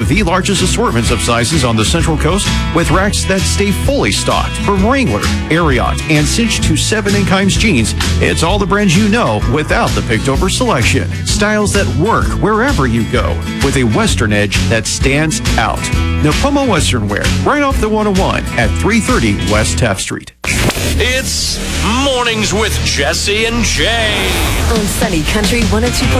the largest assortments of sizes on the Central Coast with racks that stay fully stocked. From Wrangler, Ariat, and Cinch to 7 Inkimes jeans, it's all the brands you know without the picked-over selection. Styles that work wherever you go with a Western edge that stands out. Napomo Western Wear, right off the 101 at 330 West Taft Street. It's Mornings with Jesse and Jay on Sunny Country 102.9.